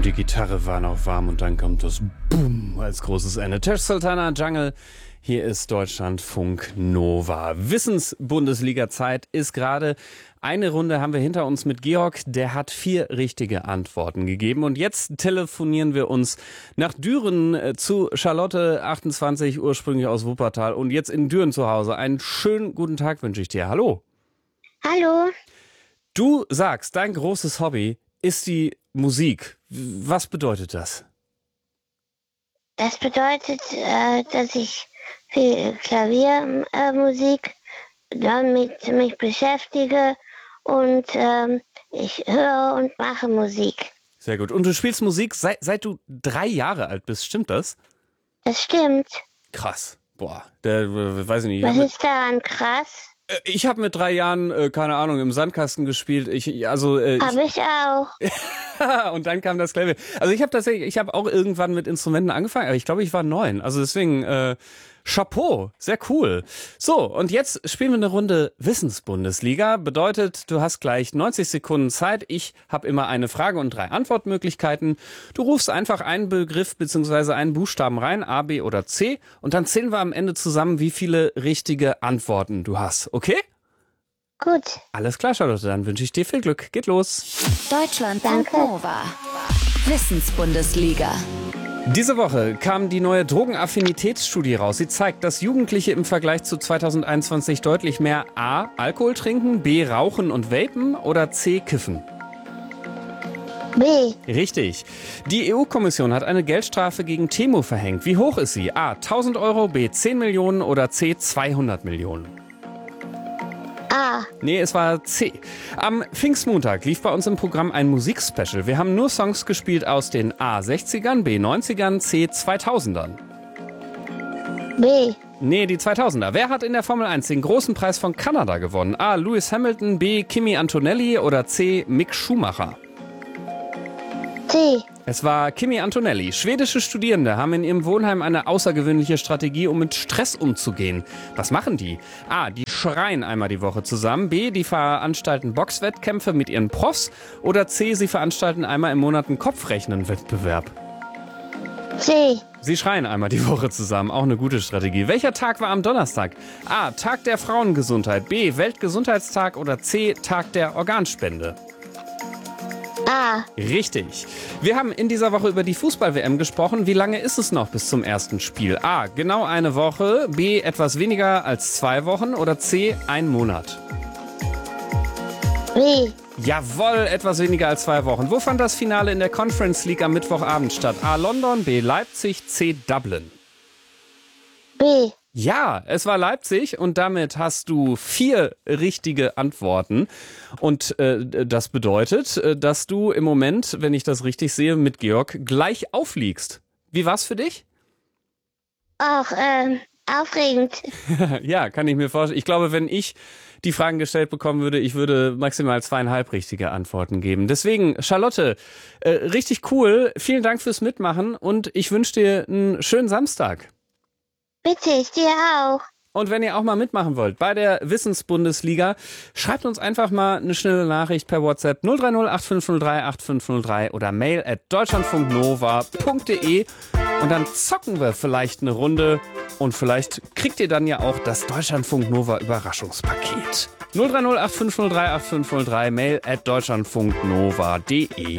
die Gitarre war noch warm und dann kommt das Boom als großes Ende. Tesh Sultana, Jungle. Hier ist Deutschlandfunk Nova. Wissensbundesliga-Zeit ist gerade. Eine Runde haben wir hinter uns mit Georg. Der hat 4 richtige Antworten gegeben. Und jetzt telefonieren wir uns nach Düren zu Charlotte, 28, ursprünglich aus Wuppertal. Und jetzt in Düren zu Hause. Einen schönen guten Tag wünsche ich dir. Hallo. Hallo. Du sagst, dein großes Hobby ist die Musik. Was bedeutet das? Das bedeutet, dass ich viel Klaviermusik damit mich beschäftige und ich höre und mache Musik. Sehr gut. Und du spielst Musik seit du 3 Jahre alt bist, stimmt das? Das stimmt. Krass. Boah, weiß ich nicht. Was ist daran krass? Ich habe mit 3 Jahren, keine Ahnung, im Sandkasten gespielt. Habe ich auch. Und dann kam das Klavier. Also ich habe auch irgendwann mit Instrumenten angefangen, aber ich glaube, ich war 9. Also deswegen Chapeau, sehr cool. So, und jetzt spielen wir eine Runde Wissensbundesliga. Bedeutet, du hast gleich 90 Sekunden Zeit. Ich habe immer eine Frage und 3 Antwortmöglichkeiten. Du rufst einfach einen Begriff bzw. einen Buchstaben rein, A, B oder C. Und dann zählen wir am Ende zusammen, wie viele richtige Antworten du hast. Okay? Gut. Alles klar, Charlotte. Dann wünsche ich dir viel Glück. Geht los. Deutschlandfunk Nova. Wissensbundesliga. Diese Woche kam die neue Drogenaffinitätsstudie raus. Sie zeigt, dass Jugendliche im Vergleich zu 2021 deutlich mehr A. Alkohol trinken, B. Rauchen und vapen oder C. Kiffen. B. Richtig. Die EU-Kommission hat eine Geldstrafe gegen Temu verhängt. Wie hoch ist sie? A. 1000 Euro, B. 10 Millionen oder C. 200 Millionen. A. Nee, es war C. Am Pfingstmontag lief bei uns im Programm ein Musikspecial. Wir haben nur Songs gespielt aus den A 60ern, B 90ern, C 2000ern. B. Nee, die 2000er. Wer hat in der Formel 1 den großen Preis von Kanada gewonnen? A. Lewis Hamilton, B. Kimi Antonelli oder C. Mick Schumacher? C. Es war Kimi Antonelli. Schwedische Studierende haben in ihrem Wohnheim eine außergewöhnliche Strategie, um mit Stress umzugehen. Was machen die? A. Die schreien einmal die Woche zusammen. B. Die veranstalten Boxwettkämpfe mit ihren Profs. Oder C. Sie veranstalten einmal im Monat einen Kopfrechnen-Wettbewerb. C. Sie schreien einmal die Woche zusammen. Auch eine gute Strategie. Welcher Tag war am Donnerstag? A. Tag der Frauengesundheit. B. Weltgesundheitstag. Oder C. Tag der Organspende. A. Richtig. Wir haben in dieser Woche über die Fußball-WM gesprochen. Wie lange ist es noch bis zum ersten Spiel? A. Genau eine Woche. B. Etwas weniger als 2 Wochen. Oder C. 1 Monat. B. Jawohl, etwas weniger als 2 Wochen. Wo fand das Finale in der Conference League am Mittwochabend statt? A. London, B. Leipzig, C. Dublin. B. Ja, es war Leipzig und damit hast du 4 richtige Antworten. Und das bedeutet, dass du im Moment, wenn ich das richtig sehe, mit Georg gleich aufliegst. Wie war's für dich? Auch aufregend. Ja, kann ich mir vorstellen. Ich glaube, wenn ich die Fragen gestellt bekommen würde, ich würde maximal 2,5 richtige Antworten geben. Deswegen, Charlotte, richtig cool. Vielen Dank fürs Mitmachen und ich wünsche dir einen schönen Samstag. Bitte, ich dir auch. Und wenn ihr auch mal mitmachen wollt bei der Wissensbundesliga, schreibt uns einfach mal eine schnelle Nachricht per WhatsApp 030 8503 8503 oder mail@deutschlandfunknova.de und dann zocken wir vielleicht eine Runde und vielleicht kriegt ihr dann ja auch das Deutschlandfunk Nova Überraschungspaket. 030 8503 8503 mail@deutschlandfunknova.de